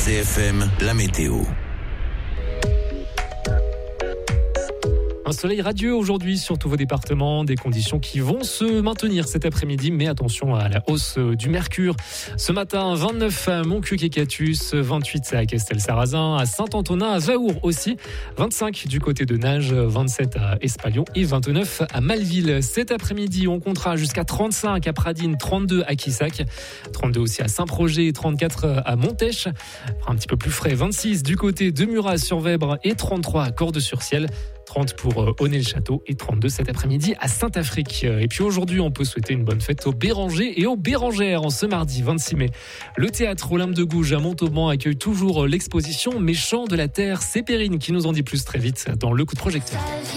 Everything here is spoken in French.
RCFM, la météo. Un soleil radieux aujourd'hui sur tous vos départements, des conditions qui vont se maintenir cet après-midi, mais attention à la hausse du mercure. Ce matin, 29 à Montcuq et Catus, 28 à Castel-Sarrazin, à Saint-Antonin, à Vaour aussi, 25 du côté de Nages, 27 à Espalion et 29 à Malville. Cet après-midi, on comptera jusqu'à 35 à Pradines, 32 à Quissac, 32 aussi à Saint-Projet, 34 à Montèche, un petit peu plus frais, 26 du côté de Murat-sur-Vèbre et 33 à Cordes-sur-Ciel. 30 pour Aunay-le-Château et 32 cet après-midi à Saint-Affrique. Et puis aujourd'hui, on peut souhaiter une bonne fête aux Bérangers et aux Bérangères en ce mardi 26 mai. Le théâtre Olympe de Gouges à Montauban accueille toujours l'exposition Méchants de la Terre. C'est Perrine qui nous en dit plus très vite dans Le Coup de projecteur.